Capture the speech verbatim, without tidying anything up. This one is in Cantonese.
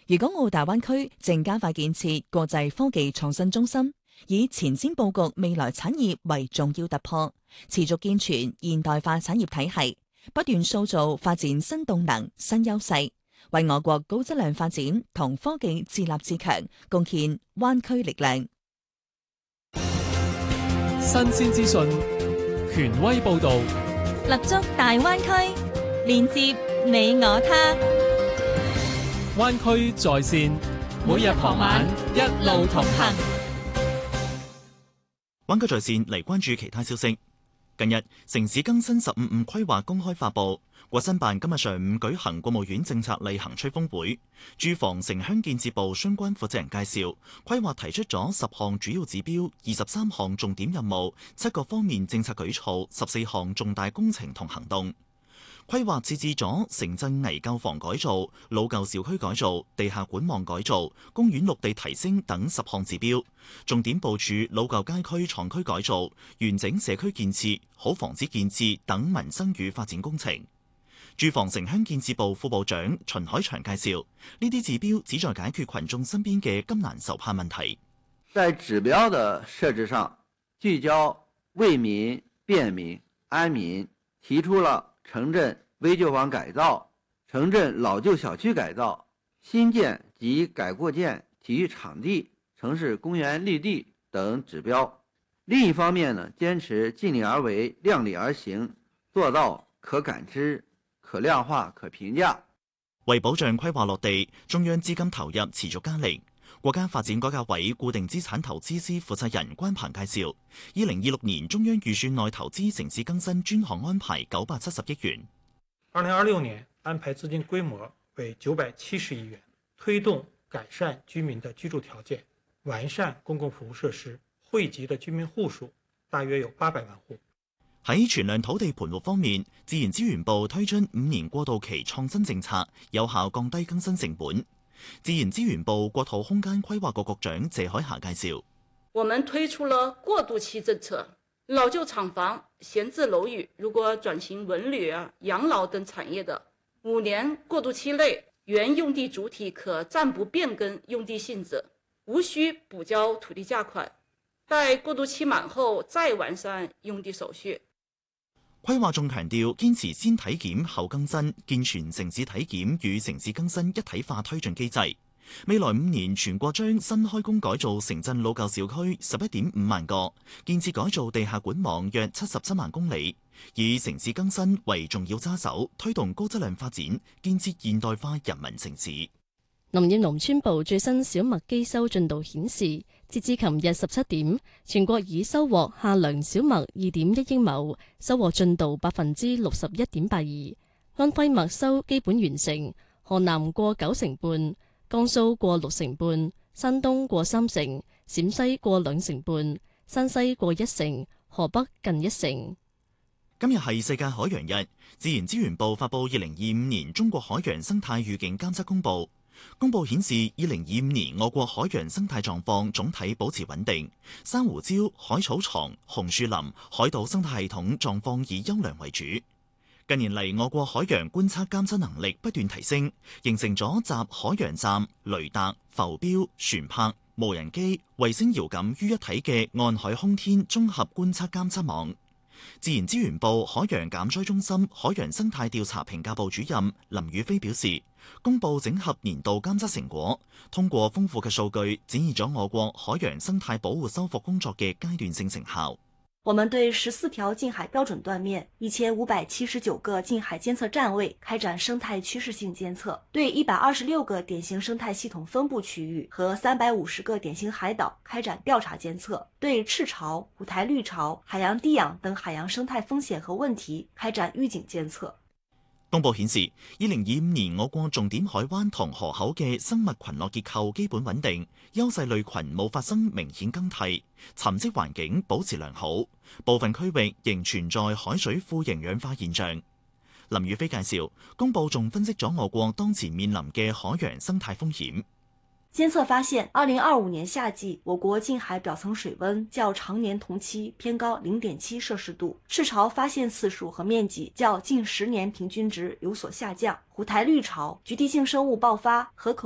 粵港澳大灣區正加快建設國際科技創新中心，以前瞻佈局未來產業為重要突破，持續健全現代化產業體系，不斷塑造發展新動能、新優勢，為我國高質量發展同科技自立自強貢獻灣區力量。 新鮮資訊，權威報導， 立足大灣區，連接你我他。 灣區在線，每日傍晚一路同行。 灣區在線嚟關注其他消息。近日，城市更新十五五規劃公開發布，國新辦今日上午舉行國務院政策例行吹風會，住房城鄉建設部相關負責人介紹，規劃提出咗十項主要指標、二十三項重點任務、七個方面政策舉措、十四項重大工程同行動。規劃設置咗城鎮危舊房改造、老舊小區改造、地下管網改造、公園綠地提升等十項指標，重點部署老舊街區創區改造、完整社區建設、好房子建設等民生與發展工程。住房城鄉建設部副部長秦海祥介紹，呢啲指標旨在解決群眾身邊嘅急難愁盼問題。 在指標的設置上，聚焦為民、便民、安民，提出了城鎮危舊房改造、城鎮老舊小區改造、新建及改擴建體育場地、城市公園綠地等指標。另一方面呢，堅持盡力而為、量力而行，做到可感知、可量化、可評價。 為保障規劃落地，中央資金投入持續加力。國家發展改革委固定資產投資司負責人關鵬介紹，二零二六年中央預算內投資城市更新專項安排九百七十億元。 二零二六年安排資金規模為九百七十億元，推動改善居民的居住條件，完善公共服務設施，惠及的居民戶數大約有八百萬戶。 喺存量土地盤活方面，自然資源部推出五年過渡期創新政策，有效降低更新成本。自然資源部國土空間規劃局局長謝海霞介紹， 我們推出了過渡期政策，老舊廠房、閒置樓宇如果轉型文旅啊、養老等產業的，五年過渡期內，原用地主體可暫不變更用地性質，無需補交土地價款，待過渡期滿後再完善用地手續。 規劃仲強調堅持先體檢後更新，健全城市體檢與城市更新一體化推進機制。未來五年全國將新開工改造城鎮老舊小區十一點五萬個，建設改造地下管網約七十七萬公里，以城市更新為重要揸手，推動高質量發展，建設現代化人民城市。 林業農村部最新小麥機收進度顯示，截至琴日十七點，全國已收穫夏糧小麥二點一億畝，收穫進度百分之六十一點八二。安徽麥收基本完成，河南過九成半，江蘇過六成半，山東過三成，陝西過兩成半，山西過一成，河北近一成。 今日係世界海洋日，自然資源部發布二零二五年中國海洋生態預警監測公佈。公佈顯示，二零二五年我國海洋生態狀況總體保持穩定，珊瑚礁、海草床、紅樹林、海島生態系統狀況以優良為主。近年嚟，我國海洋觀測監測能力不斷提升，形成咗集海洋站、雷達、浮標、船舶、無人機、衛星遙感於一體嘅岸海空天綜合觀測監測網。自然資源部海洋減災中心海洋生態調查評價部主任林宇飛表示，公布整合年度監測成果，通過豐富嘅數據，展現咗我國海洋生態保護修復工作嘅階段性成效。 我們對十四條近海標準斷面、一千五百七十九個近海監測站位開展生態趨勢性監測，對一百二十六個典型生態系統分布區域和三百五十個典型海島開展調查監測，對赤潮、虎台綠潮、海洋低氧等海洋生態風險和問題開展預警監測。 公佈顯示，二零二五年我國重點海灣同河口嘅生物群落結構基本穩定，優勢類群冇發生明顯更替，沉積環境保持良好，部分區域仍存在海水富營養化現象。林宇飛介紹，公佈仲分析咗我國當前面臨嘅海洋生態風險。 監測發現，二零二五年夏季，我國近海表層水溫較常年同期偏高零點七攝氏度，赤潮發現次數和面積較近十年平均值有所下降，虎台綠潮、局地性生物爆發、河口